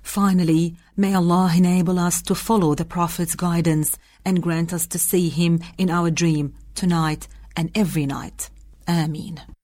Finally, may Allah enable us to follow the Prophet's guidance and grant us to see him in our dream tonight and every night. Ameen.